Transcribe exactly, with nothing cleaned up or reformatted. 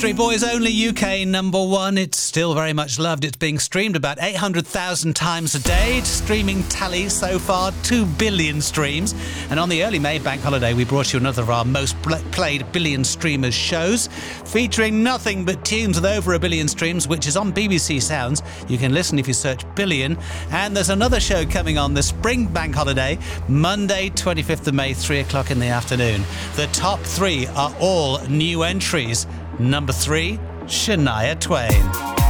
Backstreet Boys' only U K number one. It's still very much loved. It's being streamed about eight hundred thousand times a day. Streaming tally so far, two billion streams. And on the early May bank holiday, we brought you another of our most played billion streamers shows, featuring nothing but tunes with over a billion streams, which is on B B C Sounds. You can listen if you search billion. And there's another show coming on the spring bank holiday, Monday, twenty-fifth of May, three o'clock in the afternoon. The top three are all new entries. Number three, Shania Twain.